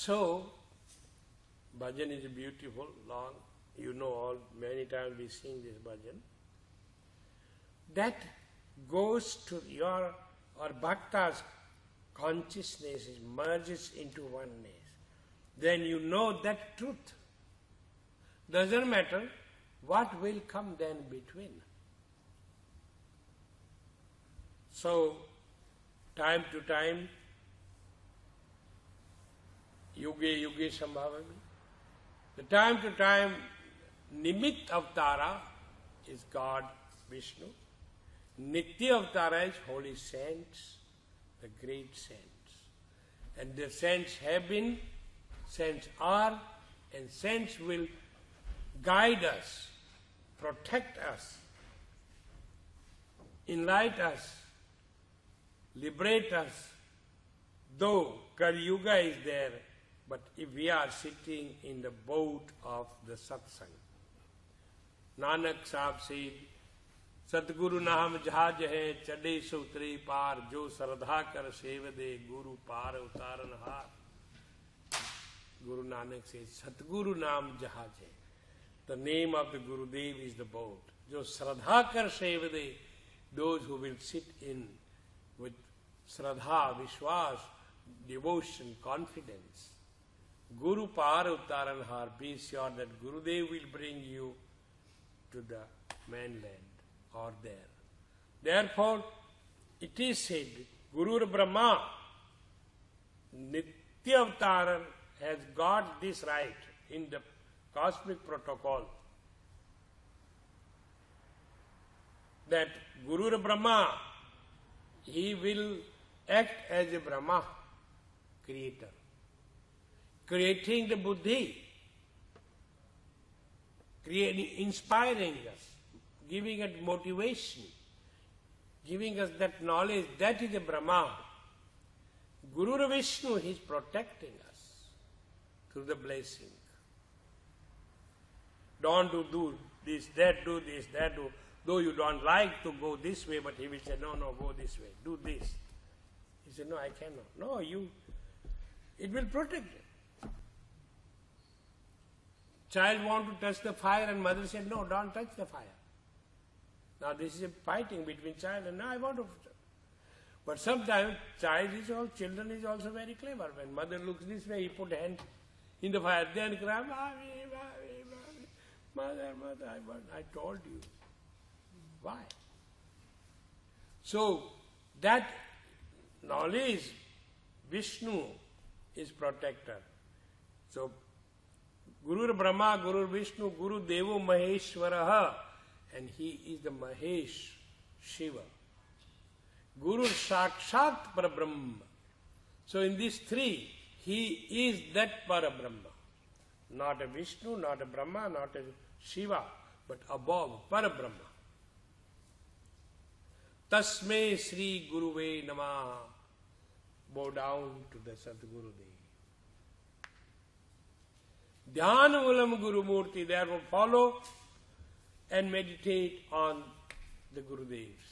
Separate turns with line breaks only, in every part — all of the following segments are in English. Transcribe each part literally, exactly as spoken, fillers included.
So, bhajan is beautiful, long, you know all, many times we sing this bhajan. That goes to your, or bhakta's consciousness is merges into oneness. Then you know that truth. Doesn't matter what will come then between. So, time to time, yuge yuge sambhavami. The time to time, Nimitt Avatara is God, Vishnu. Nitya Avatara is holy saints, the great saints. And the saints have been, saints are, and saints will guide us, protect us, enlighten us, liberate us. Though Kali Yuga is there, but if we are sitting in the boat of the satsang. Nanak Sahib said, Satguru Naam jahaj hai, chade se utre par, jo sardha kar seva de, Guru par utaran har. Guru Nanak says, Satguru Naam jahaj hai. The name of the Gurudev is the boat. Jo sradha kar seva de, those who will sit in with sradha, vishwas, devotion, confidence. Guru par utaran har, be sure that Gurudev will bring you to the mainland or there. Therefore, it is said, Guru Brahma, Nitya Avataran, has got this right in the cosmic protocol that Guru Brahma, he will act as a Brahma, creator, creating the buddhi, creating, inspiring us, giving us motivation, giving us that knowledge, that is a Brahma. Guru Vishnu, he is protecting us through the blessing. Don't do, do this, that, do this, that, do. Though you don't like to go this way, but he will say, no, no, go this way, do this. He said, no, I cannot. No, you, it will protect you. Child want to touch the fire and mother said, no, don't touch the fire. Now this is a fighting between child and, no, I want to. But sometimes child is also, children is also very clever. When mother looks this way, he put hand in the fire, then cry, mommy, mommy, mommy, mother, mother, I, want, I told you. Why? So that knowledge, Vishnu is protector. So Guru Brahma, Guru Vishnu, Guru Devo Maheshwaraha, and he is the Mahesh, Shiva. Guru Sakshat Parabrahma. So in these three, he is that Parabrahma. Not a Vishnu, not a Brahma, not a Shiva, but above Parabrahma. Tasme Sri Guruve Namaha. Bow down to the Sadguru Dev. Dhyanulam Guru Murti, therefore follow and meditate on the Gurudevs.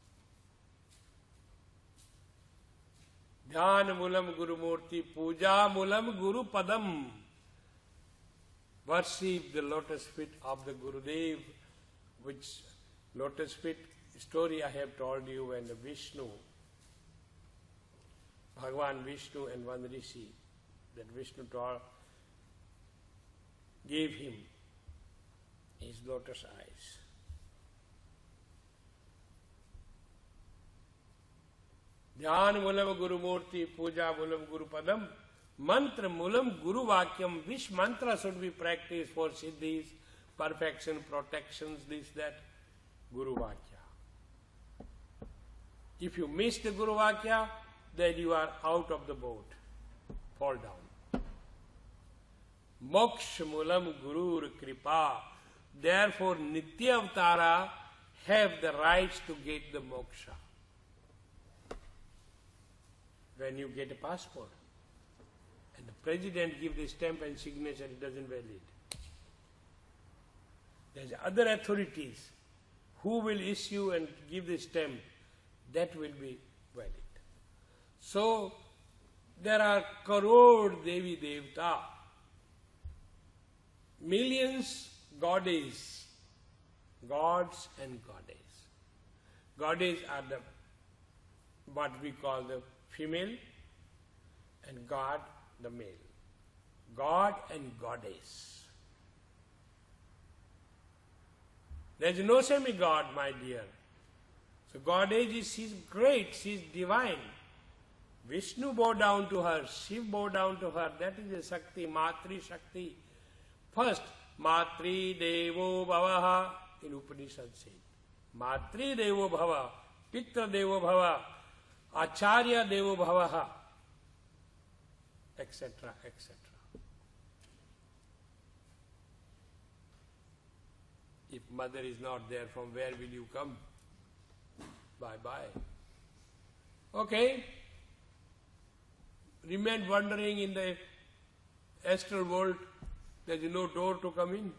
Dhyanulam Guru Murti, Puja Mulam Guru Padam. Worship the lotus feet of the Gurudev, which lotus feet story I have told you when the Vishnu, Bhagavan Vishnu and one Rishi, that Vishnu told, gave him his lotus eyes. Dhyan Mulam Guru Murti, Puja Mulam Guru Padam, Mantra Mulam Guru Vakyam. Which mantra should we practice for siddhis, perfection, protections, this, that? Guru Vakya. If you miss the Guru Vakya, then you are out of the boat. Fall down. Moksha Mulam Gurur Kripa. Therefore, Nitya Avatara have the rights to get the moksha. When you get a passport, and the president gives the stamp and signature, it doesn't valid. There's other authorities who will issue and give the stamp, that will be valid. So, there are crore Devi Devta, millions goddess, gods and goddess. Goddess are the what we call the female, and God the male. God and goddess. There is no semi-god, my dear. So goddess is, she's great, she's divine. Vishnu bow down to her, Shiv bow down to her, that is a Shakti, Matri Shakti. First, Matri Devo Bhavaha, in Upanishad says. Matri Devo Bhava, Pitra Devo Bhava, Acharya Devo Bhavaha, et cetera, et cetera. If mother is not there, from where will you come? Bye-bye. Okay. Remain wandering in the astral world. There is no door to come in.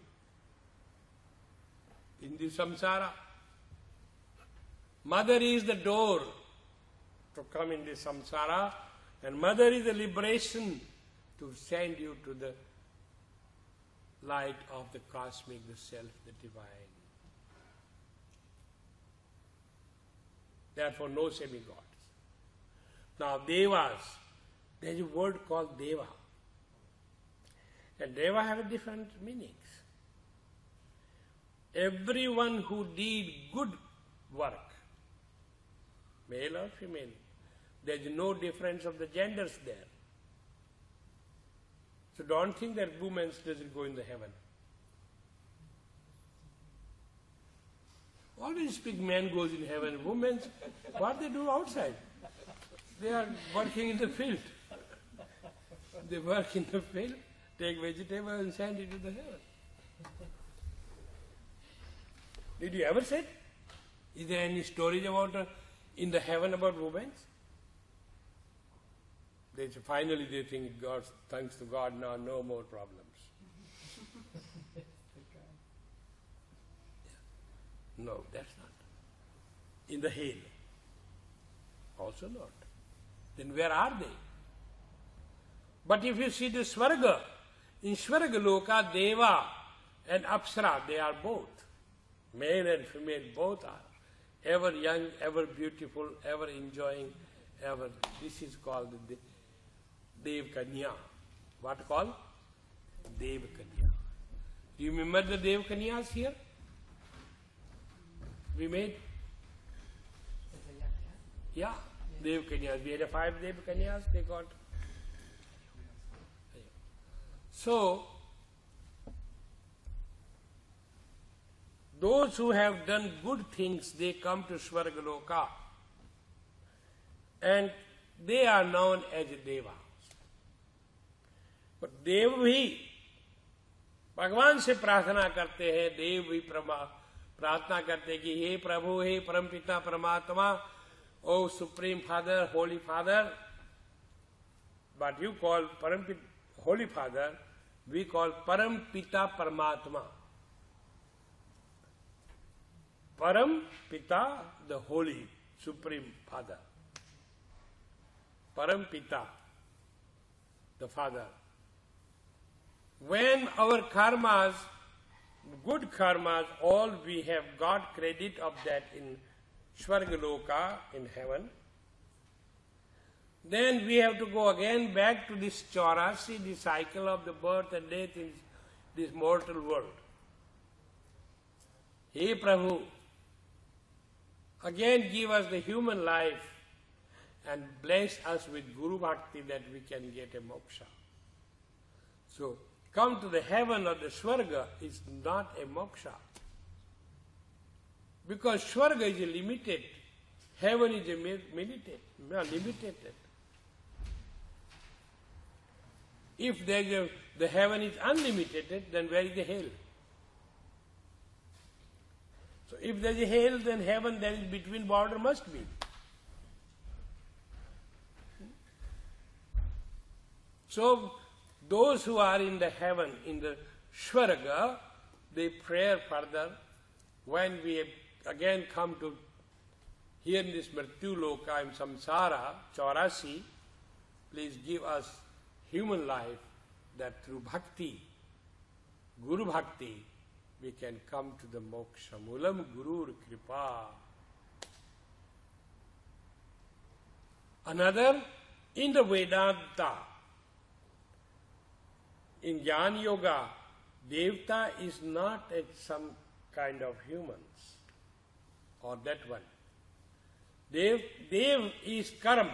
In the samsara. Mother is the door to come in the samsara, and mother is the liberation to send you to the light of the cosmic, the self, the divine. Therefore, no semi-gods. Now, devas, there is a word called deva. And deva have different meanings. Everyone who did good work, male or female, there is no difference of the genders there. So don't think that women doesn't go in the heaven. Always speak man goes in heaven. Women, what they do outside? They are working in the field. They work in the field, take vegetables and send it to the heaven. Did you ever say? Is there any stories about uh, in the heaven about women? They finally they think God, thanks to God now, no more problems. No, that's not. In the hell, also not. Then where are they? But if you see the Swarga, in Swarga Loka, Deva and Apsara, they are both. Male and female, both are. Ever young, ever beautiful, ever enjoying, ever. This is called the Dev Kanya. What called? Dev Kanya. Do you remember the Dev Kanyas here? We made? Yeah, Dev Kanyas. We had a five Dev Kanyas, they got. So, those who have done good things, they come to Swargaloka. And they are known as Devas. But देव भी भगवान से प्रार्थना करते हैं, देव भी प्रार्थना करते हैं कि हे प्रभु, हे परमपिता परमात्मा, ओ supreme father, Holi father. But you call Parampita, Holy Father, we call Parampita Paramatma. Parampita, the Holy Supreme Father. Parampita, the Father. When our karmas, good karmas, all we have got credit of that in Swargaloka, in heaven, then we have to go again back to this chaurasi, the cycle of the birth and death in this mortal world. Hey Prabhu, again give us the human life and bless us with Guru Bhakti that we can get a moksha. So, come to the heaven or the Swarga is not a moksha. Because Swarga is a limited, heaven is a limited, limited. If there is a, the heaven is unlimited, then where is the hell? So if there is a hell, then heaven, there is between border must be. So those who are in the heaven, in the Swarga, they pray further. When we again come to here in this Mrityu Loka, in Samsara, Chaurasi, please give us human life that through bhakti, Guru Bhakti, we can come to the moksha. Mulam Gurur Kripa. Another, in the Vedanta, in Jnana Yoga, Devta is not a, some kind of humans, or that one. Dev, Dev is karma.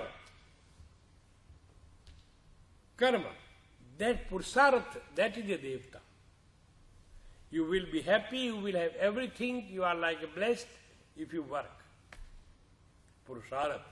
Karma. That Purusartha, that is the Devta. You will be happy, you will have everything, you are like blessed if you work. Purusartha.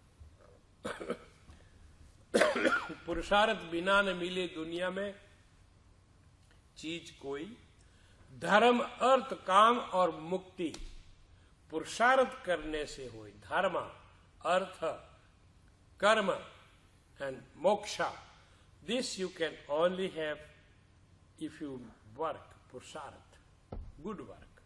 पुरुषार्थ बिना न मिले दुनिया में चीज कोई, धर्म अर्थ काम और मुक्ति पुरुषार्थ करने से होई. धर्म, अर्थ, कर्म and moksha, this you can only have if you work, purusharth, good work.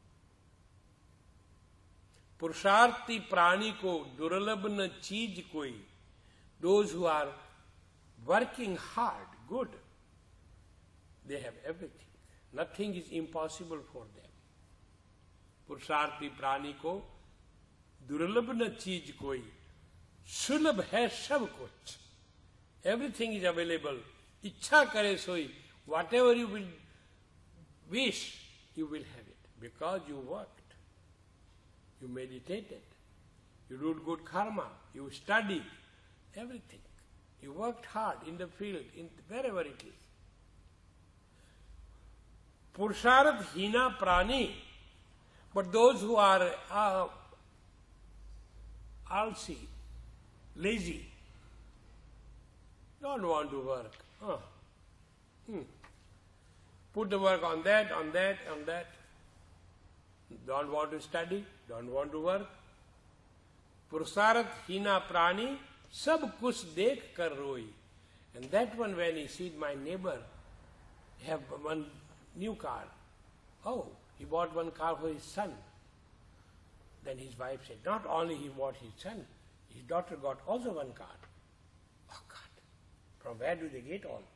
पुरुषार्थी प्राणी को दुर्लभ न चीज कोई. Those who are working hard, good, they have everything. Nothing is impossible for them. पुरुषार्थी प्राणी को दुर्लभ न चीज कोई, सुलभ है सब कुछ. Everything is available. इच्छा करे सोई, whatever you will wish, you will have it. Because you worked, you meditated, you did good karma, you studied, everything. You worked hard in the field, in wherever it is. Purusharth hina prani, but those who are uh, alsi, lazy, don't want to work. Huh. Hmm. Put the work on that, on that, on that. Don't want to study, don't want to work. Purusharth hina prani, sab kuch dekh kar roi. And that one, when he sees my neighbor have one new car, oh, he bought one car for his son. Then his wife said, not only he bought his son, his daughter got also one car. Oh God, from where do they get all?